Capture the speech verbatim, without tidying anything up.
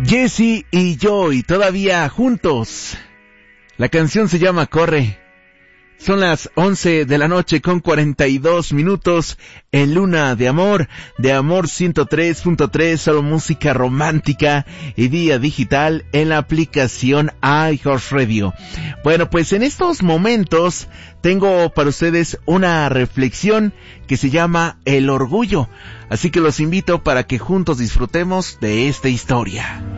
Jesse y Joy, todavía juntos. La canción se llama Corre. Son las once de la noche con cuarenta y dos minutos en Luna de Amor, de Amor ciento tres punto tres, solo música romántica y vía digital en la aplicación iHeartRadio. Bueno, pues en estos momentos tengo para ustedes una reflexión que se llama El Orgullo. Así que los invito para que juntos disfrutemos de esta historia.